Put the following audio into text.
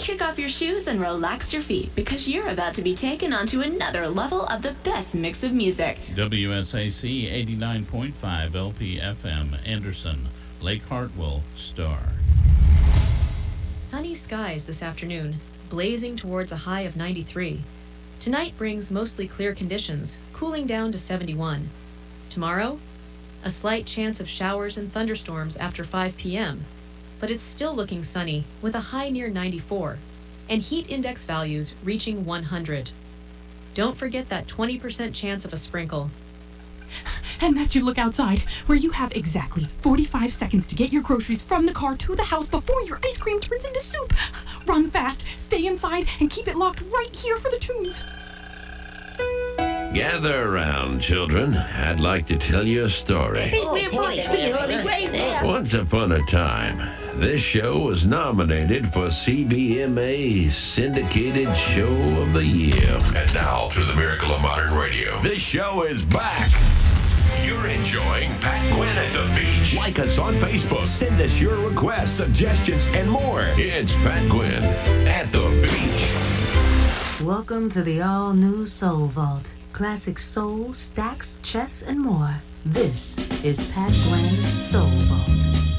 kick off your shoes and relax your feet because you're about to be taken onto another level of the best mix of music. WSAC 89.5 LPFM, Anderson, Lake Hartwell, Star. Sunny skies this afternoon, blazing towards a high of 93. Tonight brings mostly clear conditions, cooling down to 71. Tomorrow, a slight chance of showers and thunderstorms after 5 p.m., but it's still looking sunny with a high near 94 and heat index values reaching 100. Don't forget that 20% chance of a sprinkle. And that's your look outside, where you have exactly 45 seconds to get your groceries from the car to the house before your ice cream turns into soup. Run fast, stay inside, and keep it locked right here for the tunes. Gather around, children. I'd like to tell you a story. Once upon a time, this show was nominated for CBMA Syndicated Show of the Year. And now, through the miracle of modern radio, this show is back. You're enjoying Pat Quinn at the Beach. Like us on Facebook. Send us your requests, suggestions, and more. It's Pat Quinn at the Beach. Welcome to the all-new Soul Vault. Classic soul, stacks, chess, and more. This is Pat Quinn's Soul Vault.